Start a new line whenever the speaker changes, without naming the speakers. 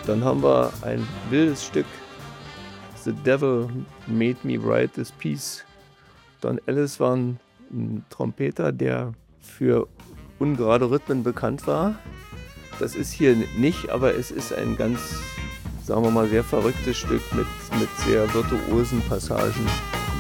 Dann haben wir ein wildes Stück, The Devil Made Me Write This Piece. Don Ellis war 'n Trompeter, der für ungerade Rhythmen bekannt war. Das ist hier nicht, aber es ist ein ganz, sagen wir mal, sehr verrücktes Stück mit sehr virtuosen Passagen.